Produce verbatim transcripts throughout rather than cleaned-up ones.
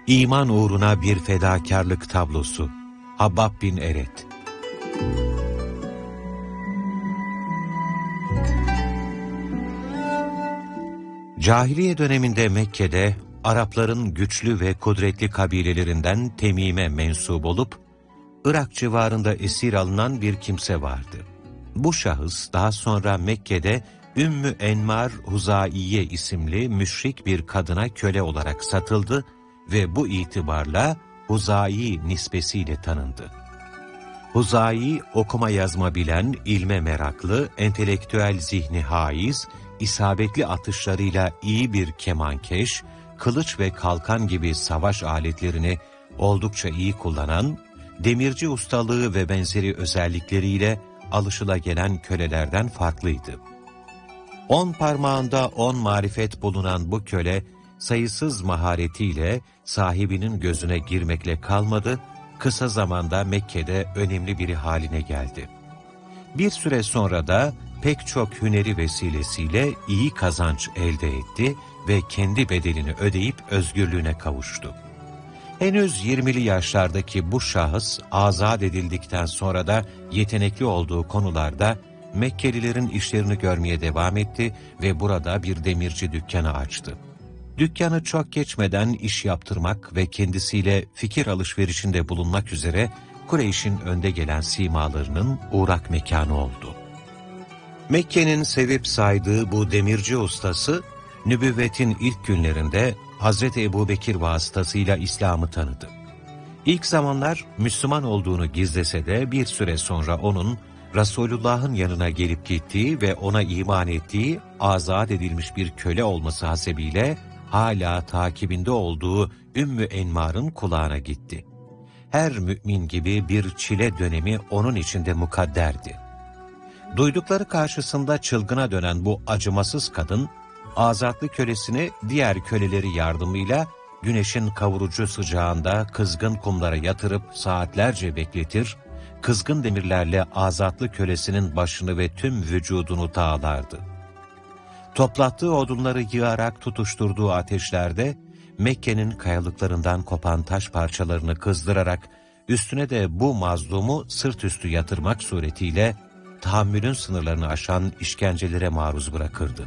İman uğruna bir fedakarlık tablosu. Habbab bin Eret. Cahiliye döneminde Mekke'de Arapların güçlü ve kudretli kabilelerinden Temim'e mensup olup Irak civarında esir alınan bir kimse vardı. Bu şahıs daha sonra Mekke'de Ümmü Enmar Huzaiye isimli müşrik bir kadına köle olarak satıldı ve bu itibarla Huzai nispesiyle tanındı. Huzai okuma yazma bilen, ilme meraklı, entelektüel zihni haiz, isabetli atışlarıyla iyi bir kemankeş, kılıç ve kalkan gibi savaş aletlerini oldukça iyi kullanan, demirci ustalığı ve benzeri özellikleriyle alışılagelen kölelerden farklıydı. On parmağında on marifet bulunan bu köle, sayısız maharetiyle sahibinin gözüne girmekle kalmadı, kısa zamanda Mekke'de önemli biri haline geldi. Bir süre sonra da pek çok hüneri vesilesiyle iyi kazanç elde etti ve kendi bedelini ödeyip özgürlüğüne kavuştu. Henüz yirmili yaşlardaki bu şahıs azat edildikten sonra da yetenekli olduğu konularda Mekkelilerin işlerini görmeye devam etti ve burada bir demirci dükkanı açtı. Dükkanı çok geçmeden iş yaptırmak ve kendisiyle fikir alışverişinde bulunmak üzere Kureyş'in önde gelen simalarının uğrak mekanı oldu. Mekke'nin sevip saydığı bu demirci ustası, nübüvvetin ilk günlerinde Hazreti Ebubekir vasıtasıyla İslam'ı tanıdı. İlk zamanlar Müslüman olduğunu gizlese de bir süre sonra onun Resulullah'ın yanına gelip gittiği ve ona iman ettiği azat edilmiş bir köle olması hasebiyle hala takibinde olduğu Ümmü Enmar'ın kulağına gitti. Her mümin gibi bir çile dönemi onun içinde mukadderdi. Duydukları karşısında çılgına dönen bu acımasız kadın, azatlı kölesini diğer köleleri yardımıyla güneşin kavurucu sıcağında kızgın kumlara yatırıp saatlerce bekletir, kızgın demirlerle azatlı kölesinin başını ve tüm vücudunu dağlardı. Toplattığı odunları yığarak tutuşturduğu ateşlerde, Mekke'nin kayalıklarından kopan taş parçalarını kızdırarak, üstüne de bu mazlumu sırt üstü yatırmak suretiyle, tahammülün sınırlarını aşan işkencelere maruz bırakırdı.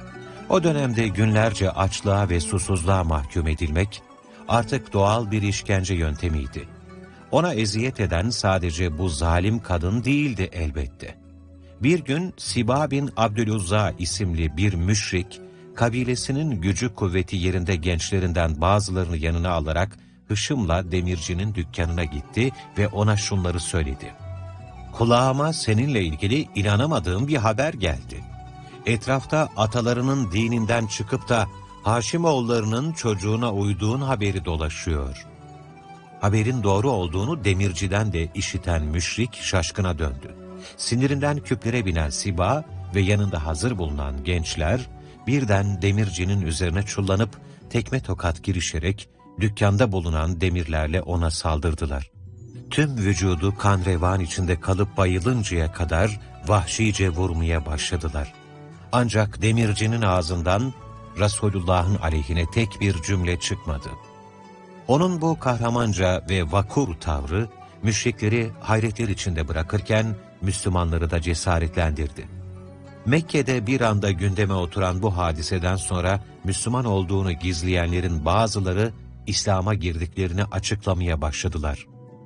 O dönemde günlerce açlığa ve susuzluğa mahkum edilmek, artık doğal bir işkence yöntemiydi. Ona eziyet eden sadece bu zalim kadın değildi elbette. Bir gün Siba bin Abdüluzza isimli bir müşrik, kabilesinin gücü kuvveti yerinde gençlerinden bazılarını yanına alarak hışımla demircinin dükkanına gitti ve ona şunları söyledi. "Kulağıma seninle ilgili inanamadığım bir haber geldi. Etrafta atalarının dininden çıkıp da Haşimoğullarının çocuğuna uyduğun haberi dolaşıyor." Haberin doğru olduğunu demirciden de işiten müşrik şaşkına döndü. Sinirinden küplere binen Siba ve yanında hazır bulunan gençler birden demircinin üzerine çullanıp tekme tokat girişerek dükkanda bulunan demirlerle ona saldırdılar. Tüm vücudu kan revan içinde kalıp bayılıncaya kadar vahşice vurmaya başladılar. Ancak demircinin ağzından Resulullah'ın aleyhine tek bir cümle çıkmadı. Onun bu kahramanca ve vakur tavrı, müşrikleri hayretler içinde bırakırken Müslümanları da cesaretlendirdi. Mekke'de bir anda gündeme oturan bu hadiseden sonra Müslüman olduğunu gizleyenlerin bazıları İslam'a girdiklerini açıklamaya başladılar.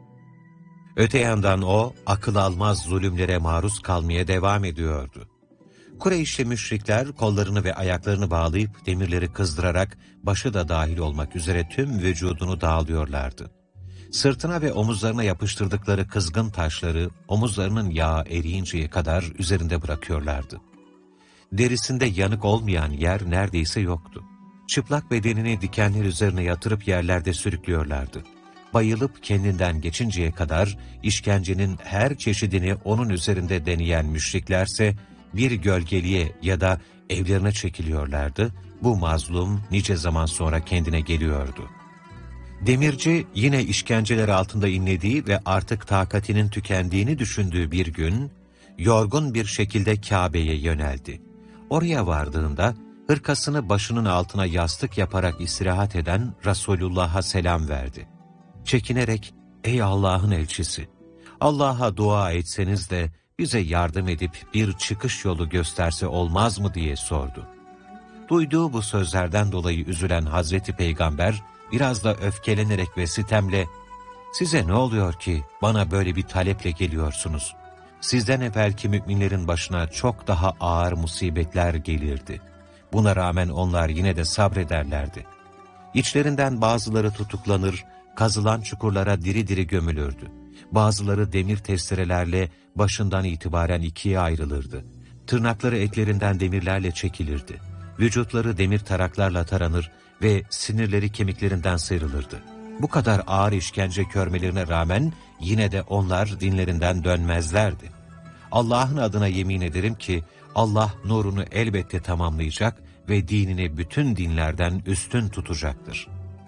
Öte yandan o, akıl almaz zulümlere maruz kalmaya devam ediyordu. Kureyşli müşrikler kollarını ve ayaklarını bağlayıp demirleri kızdırarak başı da dahil olmak üzere tüm vücudunu dağılıyorlardı. Sırtına ve omuzlarına yapıştırdıkları kızgın taşları omuzlarının yağı eriyinceye kadar üzerinde bırakıyorlardı. Derisinde yanık olmayan yer neredeyse yoktu. Çıplak bedenini dikenler üzerine yatırıp yerlerde sürüklüyorlardı. Bayılıp kendinden geçinceye kadar işkencenin her çeşidini onun üzerinde deneyen müşriklerse bir gölgeliğe ya da evlerine çekiliyorlardı. Bu mazlum nice zaman sonra kendine geliyordu. Demirci yine işkenceler altında inlediği ve artık takatinin tükendiğini düşündüğü bir gün yorgun bir şekilde Kabe'ye yöneldi. Oraya vardığında hırkasını başının altına yastık yaparak istirahat eden Resulullah'a selam verdi. Çekinerek, ''Ey Allah'ın elçisi, Allah'a dua etseniz de bize yardım edip bir çıkış yolu gösterse olmaz mı?'' diye sordu. Duyduğu bu sözlerden dolayı üzülen Hazreti Peygamber, biraz da öfkelenerek ve sitemle, ''Size ne oluyor ki bana böyle bir taleple geliyorsunuz? Sizden evvelki müminlerin başına çok daha ağır musibetler gelirdi. Buna rağmen onlar yine de sabrederlerdi. İçlerinden bazıları tutuklanır, kazılan çukurlara diri diri gömülürdü. Bazıları demir testerelerle başından itibaren ikiye ayrılırdı. Tırnakları etlerinden demirlerle çekilirdi. Vücutları demir taraklarla taranır ve sinirleri kemiklerinden sıyrılırdı. Bu kadar ağır işkence görmelerine rağmen yine de onlar dinlerinden dönmezlerdi. Allah'ın adına yemin ederim ki Allah nurunu elbette tamamlayacak ve dinini bütün dinlerden üstün tutacaktır.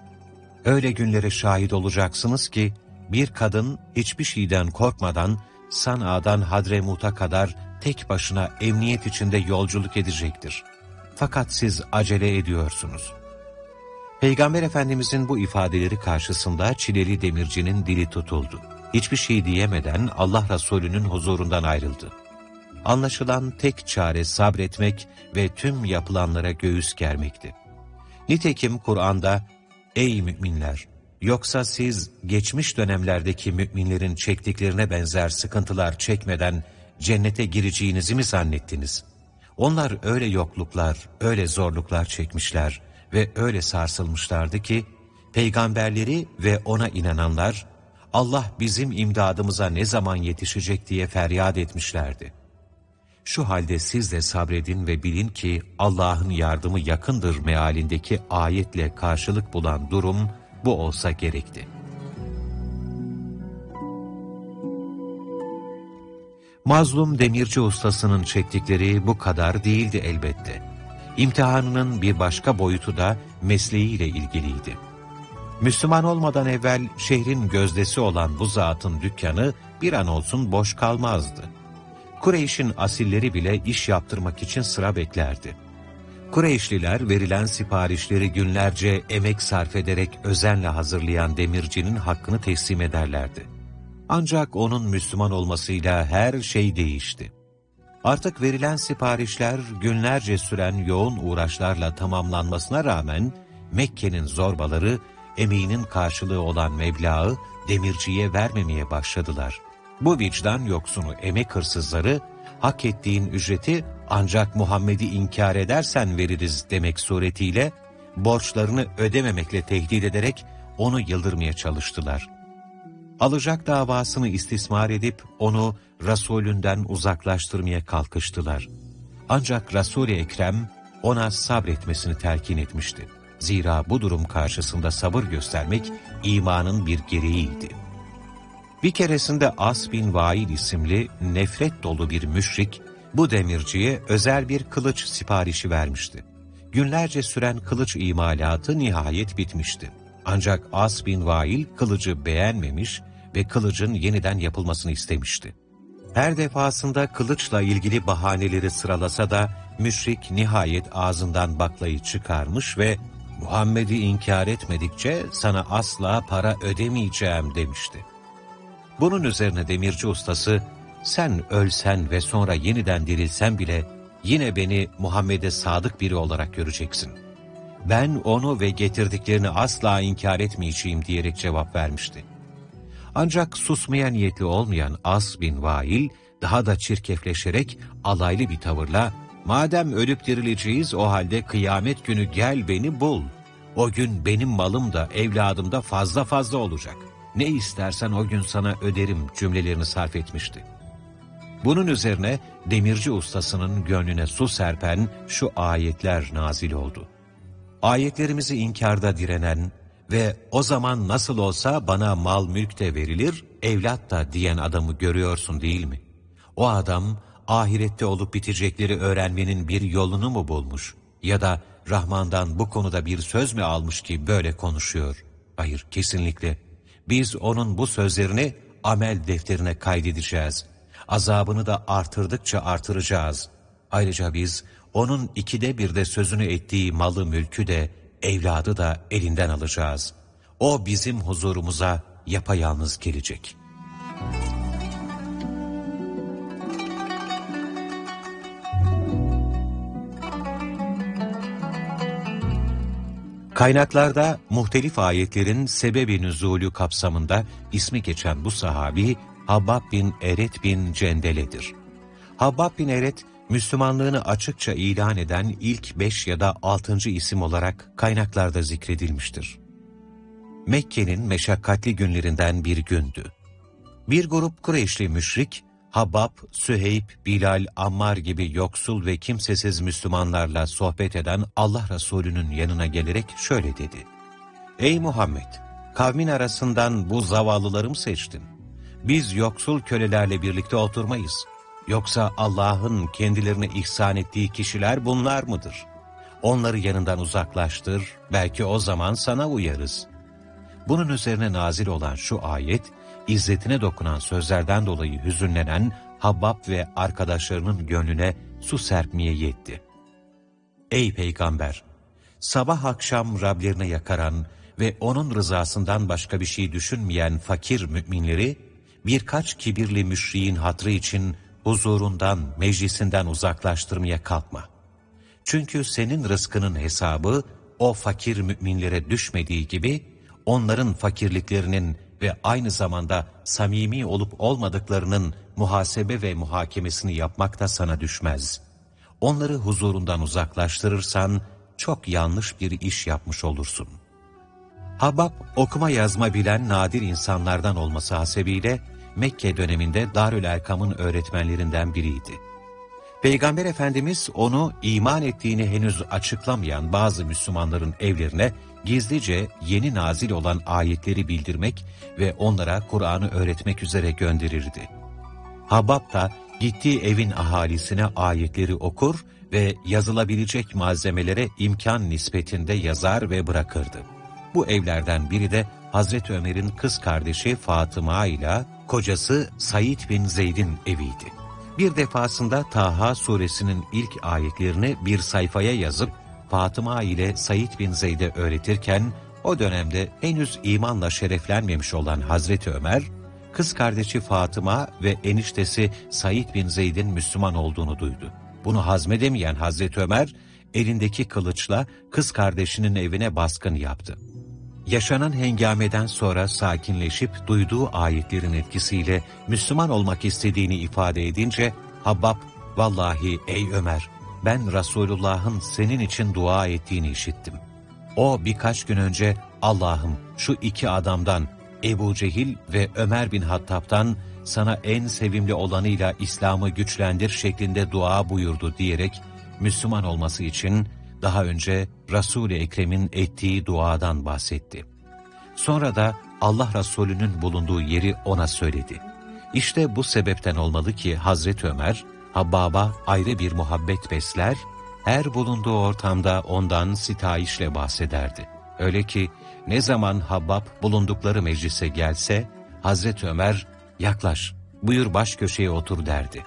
Öyle günlere şahit olacaksınız ki bir kadın hiçbir şeyden korkmadan Sana'dan Hadremut'a kadar tek başına emniyet içinde yolculuk edecektir. Fakat siz acele ediyorsunuz. Peygamber Efendimizin bu ifadeleri karşısında çileli demircinin dili tutuldu. Hiçbir şey diyemeden Allah Resulü'nün huzurundan ayrıldı. Anlaşılan tek çare sabretmek ve tüm yapılanlara göğüs germekti. Nitekim Kur'an'da, ''Ey müminler! Yoksa siz geçmiş dönemlerdeki müminlerin çektiklerine benzer sıkıntılar çekmeden cennete gireceğinizi mi zannettiniz? Onlar öyle yokluklar, öyle zorluklar çekmişler ve öyle sarsılmışlardı ki, peygamberleri ve ona inananlar, Allah bizim imdadımıza ne zaman yetişecek diye feryat etmişlerdi. Şu halde siz de sabredin ve bilin ki Allah'ın yardımı yakındır mealindeki ayetle karşılık bulan durum bu olsa gerekti. Mazlum demirci ustasının çektikleri bu kadar değildi elbette. İmtihanının bir başka boyutu da mesleğiyle ilgiliydi. Müslüman olmadan evvel şehrin gözdesi olan bu zatın dükkanı bir an olsun boş kalmazdı. Kureyş'in asilleri bile iş yaptırmak için sıra beklerdi. Kureyşliler verilen siparişleri günlerce emek sarf ederek özenle hazırlayan demircinin hakkını teslim ederlerdi. Ancak onun Müslüman olmasıyla her şey değişti. Artık verilen siparişler günlerce süren yoğun uğraşlarla tamamlanmasına rağmen Mekke'nin zorbaları emeğinin karşılığı olan meblağı demirciye vermemeye başladılar. Bu vicdan yoksunu emek hırsızları, hak ettiğin ücreti ancak Muhammed'i inkar edersen veririz demek suretiyle borçlarını ödememekle tehdit ederek onu yıldırmaya çalıştılar. Alacak davasını istismar edip onu Resulünden uzaklaştırmaya kalkıştılar. Ancak Resul-i Ekrem ona sabretmesini telkin etmişti. Zira bu durum karşısında sabır göstermek imanın bir gereğiydi. Bir keresinde As bin Vail isimli nefret dolu bir müşrik, bu demirciye özel bir kılıç siparişi vermişti. Günlerce süren kılıç imalatı nihayet bitmişti. Ancak As bin Vail kılıcı beğenmemiş ve kılıcın yeniden yapılmasını istemişti. Her defasında kılıçla ilgili bahaneleri sıralasa da müşrik nihayet ağzından baklayı çıkarmış ve Muhammed'i inkar etmedikçe sana asla para ödemeyeceğim demişti. Bunun üzerine demirci ustası, sen ölsen ve sonra yeniden dirilsen bile yine beni Muhammed'e sadık biri olarak göreceksin. Ben onu ve getirdiklerini asla inkar etmeyeceğim diyerek cevap vermişti. Ancak susmaya niyetli olmayan As bin Vail daha da çirkefleşerek alaylı bir tavırla, madem ölüp dirileceğiz o halde kıyamet günü gel beni bul. O gün benim malım da evladım da fazla fazla olacak. Ne istersen o gün sana öderim cümlelerini sarf etmişti. Bunun üzerine demirci ustasının gönlüne su serpen şu ayetler nazil oldu. Ayetlerimizi inkarda direnen ve o zaman nasıl olsa bana mal mülk de verilir, evlat da diyen adamı görüyorsun değil mi? O adam ahirette olup bitecekleri öğrenmenin bir yolunu mu bulmuş? Ya da Rahman'dan bu konuda bir söz mü almış ki böyle konuşuyor? Hayır, kesinlikle. Biz onun bu sözlerini amel defterine kaydedeceğiz. Azabını da artırdıkça artıracağız. Ayrıca biz onun ikide bir de sözünü ettiği malı mülkü de, evladı da elinden alacağız. O bizim huzurumuza yapayalnız gelecek. Kaynaklarda muhtelif ayetlerin sebebi nüzulü kapsamında ismi geçen bu sahabi Habbab bin Eret bin Cendele'dir. Habbab bin Eret, Müslümanlığını açıkça ilan eden ilk beş ya da altıncı isim olarak kaynaklarda zikredilmiştir. Mekke'nin meşakkatli günlerinden bir gündü. Bir grup Kureyşli müşrik, Habbab, Süheyb, Bilal, Ammar gibi yoksul ve kimsesiz Müslümanlarla sohbet eden Allah Resulü'nün yanına gelerek şöyle dedi: "Ey Muhammed! Kavmin arasından bu zavallıları mı seçtin? Biz yoksul kölelerle birlikte oturmayız. Yoksa Allah'ın kendilerine ihsan ettiği kişiler bunlar mıdır? Onları yanından uzaklaştır, belki o zaman sana uyarız." Bunun üzerine nazil olan şu ayet, İzzetine dokunan sözlerden dolayı hüzünlenen Habbab ve arkadaşlarının gönlüne su serpmeye yetti. Ey Peygamber! Sabah akşam Rablerine yakaran ve onun rızasından başka bir şey düşünmeyen fakir müminleri, birkaç kibirli müşriğin hatrı için huzurundan, meclisinden uzaklaştırmaya kalkma. Çünkü senin rızkının hesabı o fakir müminlere düşmediği gibi, onların fakirliklerinin ve aynı zamanda samimi olup olmadıklarının muhasebe ve muhakemesini yapmak da sana düşmez. Onları huzurundan uzaklaştırırsan çok yanlış bir iş yapmış olursun. Habbab, okuma yazma bilen nadir insanlardan olması hasebiyle Mekke döneminde Darül Erkam'ın öğretmenlerinden biriydi. Peygamber Efendimiz onu iman ettiğini henüz açıklamayan bazı Müslümanların evlerine gizlice yeni nazil olan ayetleri bildirmek ve onlara Kur'an'ı öğretmek üzere gönderirdi. Habbab da gittiği evin ahalisine ayetleri okur ve yazılabilecek malzemelere imkan nispetinde yazar ve bırakırdı. Bu evlerden biri de Hazreti Ömer'in kız kardeşi Fatıma ile kocası Said bin Zeyd'in eviydi. Bir defasında Taha suresinin ilk ayetlerini bir sayfaya yazıp Fatıma ile Said bin Zeyd'e öğretirken, o dönemde henüz imanla şereflenmemiş olan Hazreti Ömer, kız kardeşi Fatıma ve eniştesi Said bin Zeyd'in Müslüman olduğunu duydu. Bunu hazmedemeyen Hazreti Ömer, elindeki kılıçla kız kardeşinin evine baskın yaptı. Yaşanan hengameden sonra sakinleşip duyduğu ayetlerin etkisiyle Müslüman olmak istediğini ifade edince, Habbab, "Vallahi ey Ömer, ben Resulullah'ın senin için dua ettiğini işittim. O birkaç gün önce Allah'ım şu iki adamdan, Ebu Cehil ve Ömer bin Hattab'tan sana en sevimli olanıyla İslam'ı güçlendir şeklinde dua buyurdu" diyerek Müslüman olması için daha önce Resul-i Ekrem'in ettiği duadan bahsetti. Sonra da Allah Resulü'nün bulunduğu yeri ona söyledi. İşte bu sebepten olmalı ki Hazreti Ömer, Habbab'a ayrı bir muhabbet besler, her bulunduğu ortamda ondan sitayişle bahsederdi. Öyle ki ne zaman Habbab bulundukları meclise gelse, Hazreti Ömer, "Yaklaş, buyur baş köşeye otur" derdi.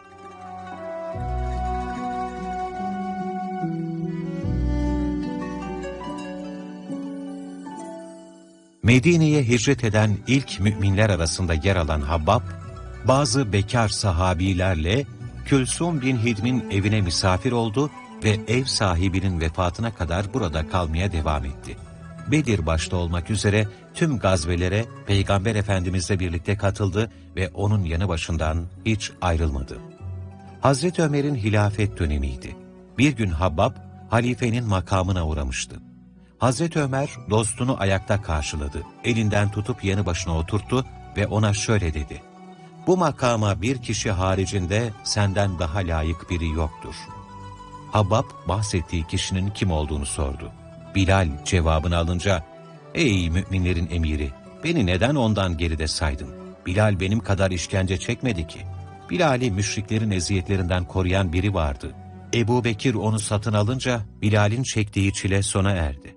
Medine'ye hicret eden ilk müminler arasında yer alan Habbab, bazı bekar sahabilerle Külsum bin Hidm'in evine misafir oldu ve ev sahibinin vefatına kadar burada kalmaya devam etti. Bedir başta olmak üzere tüm gazvelere Peygamber Efendimizle birlikte katıldı ve onun yanı başından hiç ayrılmadı. Hazreti Ömer'in hilafet dönemiydi. Bir gün Habbab, halifenin makamına uğramıştı. Hazreti Ömer dostunu ayakta karşıladı, elinden tutup yanı başına oturttu ve ona şöyle dedi: "Bu makama bir kişi haricinde senden daha layık biri yoktur." Habbab bahsettiği kişinin kim olduğunu sordu. Bilal cevabını alınca, "Ey müminlerin emiri, beni neden ondan geride saydın? Bilal benim kadar işkence çekmedi ki." Bilal'i müşriklerin eziyetlerinden koruyan biri vardı. Ebu Bekir onu satın alınca Bilal'in çektiği çile sona erdi.